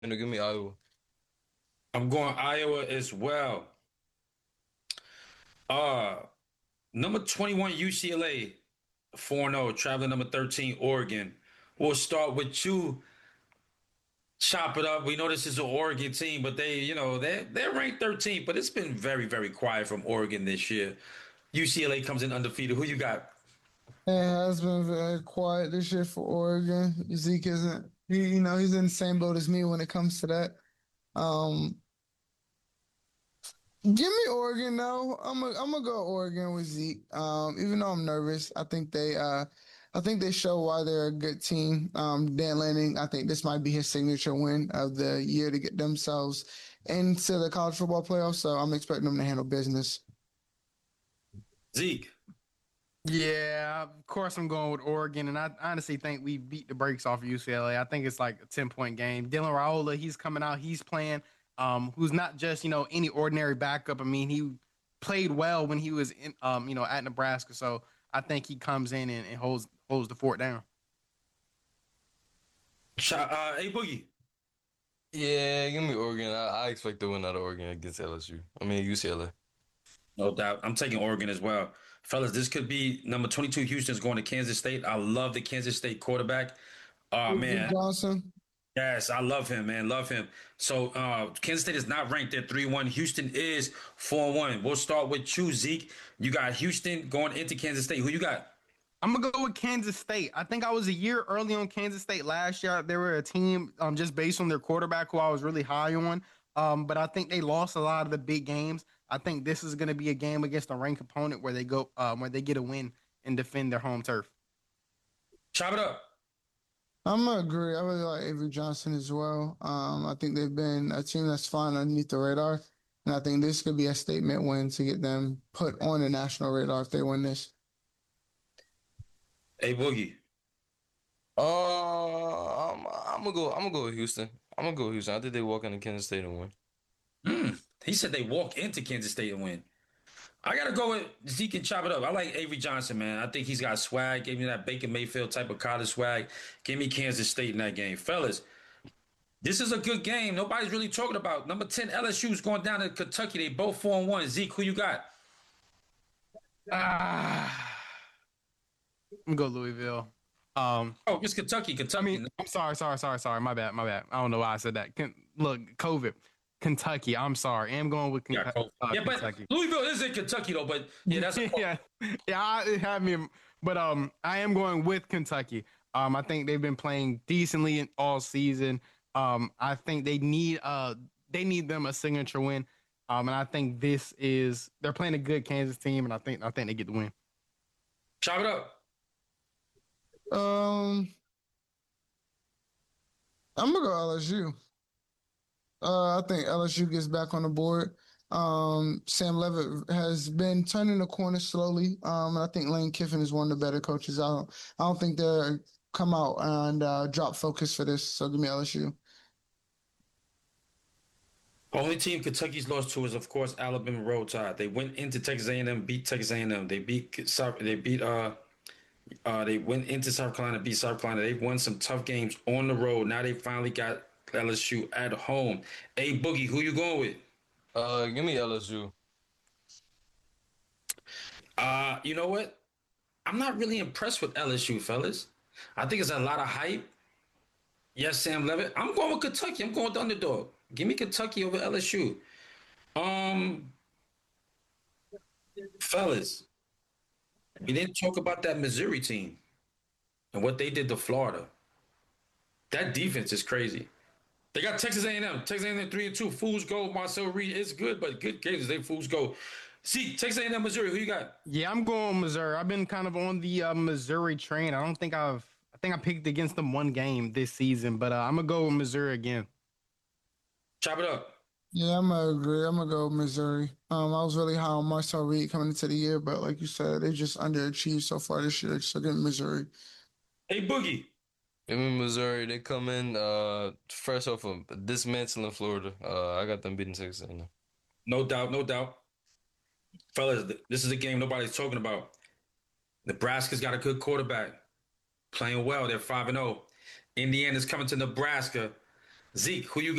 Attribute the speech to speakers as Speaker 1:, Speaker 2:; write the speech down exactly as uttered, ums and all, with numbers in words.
Speaker 1: gonna give me Iowa.
Speaker 2: I'm going Iowa as well. Uh, number twenty-one U C L A, four and oh, traveling number thirteen Oregon. We'll start with you. Chop it up. We know this is an Oregon team, but they, you know, they they're ranked thirteenth, but it's been very, very quiet from Oregon this year. U C L A comes in undefeated. Who you got?
Speaker 3: It has been very quiet this year for Oregon. Zeke isn't, he, you know, he's in the same boat as me when it comes to that. Um, Give me Oregon though. I'm gonna I'm gonna go Oregon with Zeke. Um, even though I'm nervous, I think they uh I think they show why they're a good team. Um, Dan Lanning, I think this might be his signature win of the year to get themselves into the college football playoffs. So I'm expecting them to handle business.
Speaker 2: Zeke.
Speaker 4: Yeah, of course I'm going with Oregon, and I honestly think we beat the brakes off of U C L A. I think it's like a ten point game. Dylan Raiola, he's coming out, he's playing. Um, who's not just you know any ordinary backup. I mean, he played well when he was in, um, you know, at Nebraska. So I think he comes in and, and holds holds the fort down.
Speaker 2: Chop, uh, A Boogie.
Speaker 1: Yeah, give me Oregon. I, I expect to win out of Oregon against L S U. I mean U C L A.
Speaker 2: No doubt. I'm taking Oregon as well. Fellas, this could be number twenty-two Houston's going to Kansas State. I love the Kansas State quarterback. Oh
Speaker 3: Avery
Speaker 2: man.
Speaker 3: Johnson.
Speaker 2: Yes, I love him, man. Love him. So uh Kansas State is not ranked at three one. Houston is four one. We'll start with you, Zeke. You got Houston going into Kansas State. Who you got?
Speaker 4: I'm gonna go with Kansas State. I think I was a year early on Kansas State last year. They were a team um, just based on their quarterback, who I was really high on. Um, but I think they lost a lot of the big games. I think this is gonna be a game against a ranked opponent where they go, um, where they get a win and defend their home turf.
Speaker 2: Chop it up.
Speaker 3: I'm gonna agree. I really like Avery Johnson as well. Um, I think they've been a team that's fine underneath the radar, and I think this could be a statement win to get them put on the national radar if they win this.
Speaker 2: A Boogie.
Speaker 1: Uh, I'm, I'm gonna go. I'm gonna go with Houston. I'm gonna go with Houston. I think they walk into Kansas State and win.
Speaker 2: Hmm. He said they walk into Kansas State and win. I gotta go with Zeke and chop it up. I like Avery Johnson, man. I think he's got swag. Give me that Baker Mayfield type of college swag. Give me Kansas State in that game. Fellas, this is a good game. Nobody's really talking about. Number ten, L S U is going down to Kentucky. They both four and one. Zeke, who you got?
Speaker 4: Ah, I'm gonna go Louisville. Um,
Speaker 2: Oh, it's Kentucky.
Speaker 4: I mean,
Speaker 2: Kentucky.
Speaker 4: I'm sorry, sorry, sorry, sorry. My bad, my bad. I don't know why I said that. Can, look, COVID, Kentucky. I'm sorry. I am going with
Speaker 2: Yeah,
Speaker 4: Ken-
Speaker 2: cool.
Speaker 4: uh,
Speaker 2: Yeah, but
Speaker 4: Kentucky.
Speaker 2: Louisville is in Kentucky though. But yeah, that's a
Speaker 4: yeah, yeah, I, it had me, but um, I am going with Kentucky. Um, I think they've been playing decently in all season. Um, I think they need uh they need them a signature win. Um, and I think this is they're playing a good Kansas team, and I think I think they get the win.
Speaker 2: chop it up.
Speaker 3: Um, I'm gonna go L S U. Uh, I think L S U gets back on the board. Um, Sam Levitt has been turning the corner slowly. Um, and I think Lane Kiffin is one of the better coaches. I don't, I don't think they'll come out and uh, drop focus for this. So give me L S U.
Speaker 2: Only team Kentucky's lost to is of course Alabama Roll Tide. They went into Texas A and M, beat Texas A and M. They beat South. They beat uh uh they went into South Carolina, beat South Carolina. They've won some tough games on the road. Now they finally got L S U at home. A Boogie, who you going with?
Speaker 1: Uh, give me L S U.
Speaker 2: Uh, you know what? I'm not really impressed with L S U, fellas. I think it's a lot of hype. Yes, Sam Levitt. I'm going with Kentucky. I'm going with the underdog. Give me Kentucky over L S U. Um, fellas, we didn't talk about that Missouri team and what they did to Florida. That defense is crazy. They got Texas A and M. Texas A and M three and two. Fools go. Marcel Reed is good, but good games. They fools go. See, Texas A and M, Missouri. Who you got?
Speaker 4: Yeah, I'm going Missouri. I've been kind of on the uh, Missouri train. I don't think I've I think I picked against them one game this season, but uh, I'm gonna go with Missouri again.
Speaker 2: Chop it up.
Speaker 3: Yeah, I'm gonna agree. I'm gonna go Missouri. Um, I was really high on Marcel Reed coming into the year, but like you said, they just underachieved so far this year. So give me Missouri.
Speaker 2: Hey, Boogie.
Speaker 1: Give me Missouri. They come in uh fresh off of dismantling Florida. Uh, I got them beating Texas A and M.
Speaker 2: No doubt, no doubt. Fellas, th- this is a game nobody's talking about. Nebraska's got a good quarterback, playing well. They're five and oh. Indiana's coming to Nebraska. Zeke, who you